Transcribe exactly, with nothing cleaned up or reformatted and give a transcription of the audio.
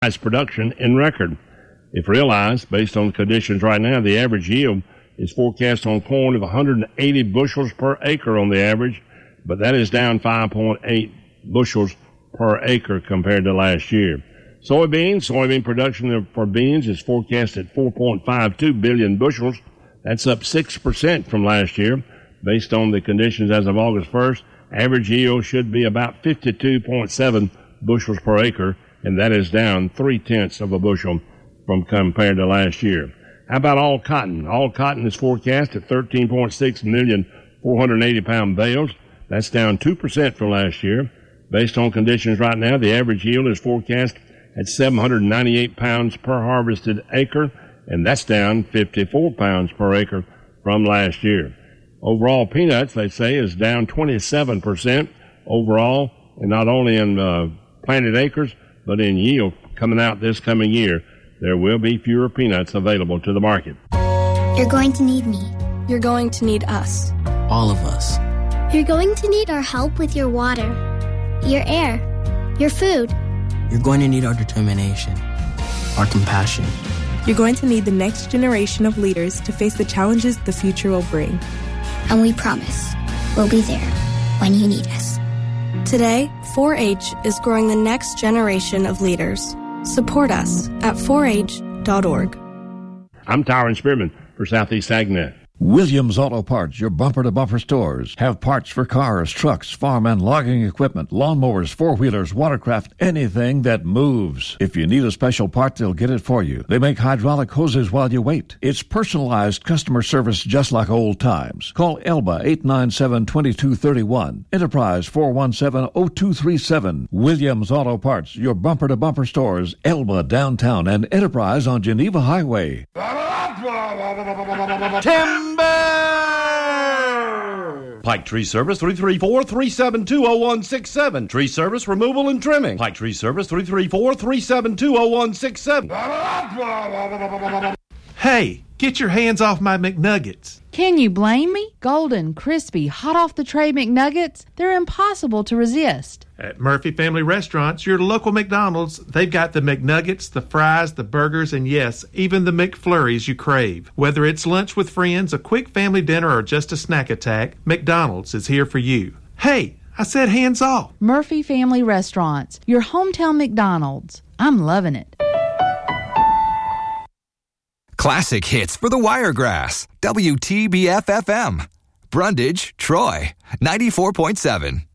highest production in record. If realized, based on conditions right now, the average yield is forecast on corn of one hundred eighty bushels per acre on the average, but that is down five point eight bushels per acre compared to last year. Soybeans, soybean production for beans is forecast at four point five two billion bushels. That's up six percent from last year. Based on the conditions as of August first, average yield should be about fifty-two point seven bushels per acre, and that is down three-tenths of a bushel from compared to last year. How about all cotton? All cotton is forecast at thirteen point six million four hundred eighty pound bales. That's down two percent from last year. Based on conditions right now, the average yield is forecast at seven hundred ninety-eight pounds per harvested acre, and that's down fifty-four pounds per acre from last year. Overall peanuts, they say, is down twenty-seven percent overall, and not only in uh, planted acres, but in yield coming out this coming year. There will be fewer peanuts available to the market. You're going to need me. You're going to need us. All of us. You're going to need our help with your water, your air, your food. You're going to need our determination, our compassion. You're going to need the next generation of leaders to face the challenges the future will bring. And we promise we'll be there when you need us. Today, four H is growing the next generation of leaders. Support us at four H dot org. I'm Tyron Spearman for Southeast AgNet. Williams Auto Parts, your bumper-to-bumper stores, have parts for cars, trucks, farm and logging equipment, lawnmowers, four-wheelers, watercraft, anything that moves. If you need a special part, they'll get it for you. They make hydraulic hoses while you wait. It's personalized customer service just like old times. Call Elba eight nine seven, two two three one, Enterprise four one seven, zero two three seven. Williams Auto Parts, your bumper-to-bumper stores, Elba downtown and Enterprise on Geneva Highway. Timber! Pike Tree Service, three three four, three seven two, zero one six seven. Tree Service, removal and trimming. Pike Tree Service, three three four, three seven two, zero one six seven. Hey, get your hands off my McNuggets. Can you blame me? Golden, crispy, hot off the tray McNuggets, they're impossible to resist. At Murphy Family Restaurants, your local McDonald's, they've got the McNuggets, the fries, the burgers, and yes, even the McFlurries you crave. Whether it's lunch with friends, a quick family dinner, or just a snack attack, McDonald's is here for you. Hey, I said hands off. Murphy Family Restaurants, your hometown McDonald's. I'm loving it. Classic hits for the Wiregrass. W T B F F M. Brundage, Troy. ninety-four point seven.